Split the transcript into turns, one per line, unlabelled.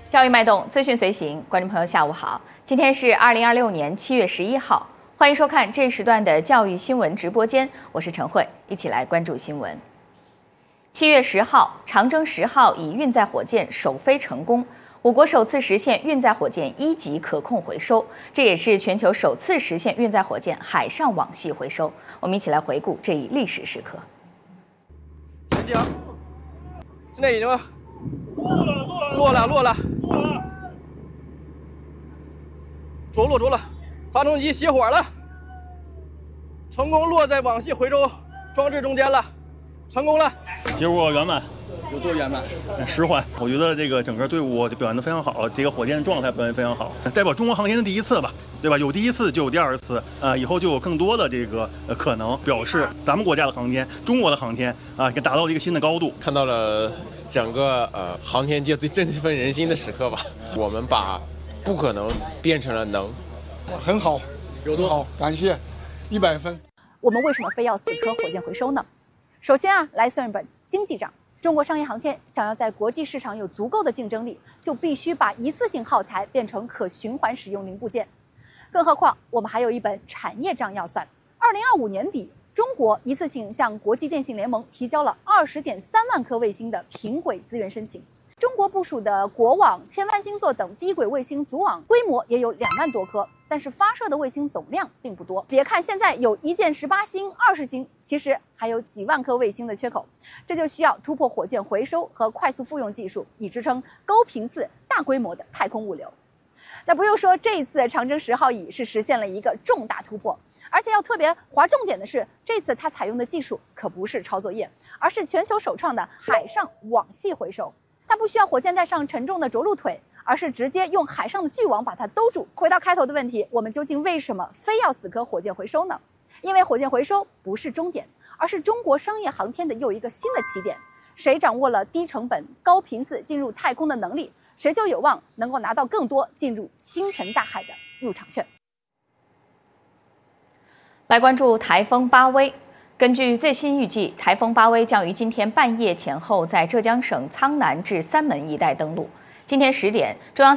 教育脉动，资讯随行，观众朋友下午好，今天是2026年7月11号，欢迎收看这一时段的教育新闻直播间，我是陈慧，一起来关注新闻。7月10号，长征10号以运载火箭首飞成功，我国首次实现运载火箭1级可控回收，这也是全球首次实现运载火箭海上网系回收。我们一起来回顾这一历史时刻。
前进，现在已经落了，着陆，发动机熄火了，成功落在网系回收装置中间了，成功了。
结果圆满，
有多圆满
？10环。我觉得这个整个队伍表现得非常好，这个火箭状态表现非常好，代表中国航天的第一次吧，对吧？有第一次就有第二次，以后就有更多的这个可能，表示咱们国家的航天，中国的航天给达到了一个新的高度。
看到了整个航天界最振奋人心的时刻吧，我们把不可能变成了能，
很好，有多好？感谢，100分。
我们为什么非要死磕火箭回收呢？首先来算一本经济账。中国商业航天想要在国际市场有足够的竞争力，就必须把一次性耗材变成可循环使用零部件。更何况我们还有一本产业账要算。2025年底，中国一次性向国际电信联盟提交了20.3万颗卫星的平轨资源申请。中国部署的国网、千帆星座等低轨卫星组网规模也有2万多颗，但是发射的卫星总量并不多。别看现在有1箭18星、20星，其实还有几万颗卫星的缺口。这就需要突破火箭回收和快速复用技术，以支撑高频次、大规模的太空物流。那不用说，这一次长征10号乙是实现了一个重大突破。而且要特别划重点的是，这次它采用的技术可不是抄作业，而是全球首创的海上网系回收。它不需要火箭带上沉重的着陆腿，而是直接用海上的巨网把它兜住。回到开头的问题，我们究竟为什么非要死磕火箭回收呢？因为火箭回收不是终点，而是中国商业航天的又一个新的起点。谁掌握了低成本、高频次进入太空的能力，谁就有望能够拿到更多进入星辰大海的入场券。
来关注台风巴威。根据最新预计，台风巴威将于今天半夜前后在浙江省苍南至三门一带登陆。今天10点，中央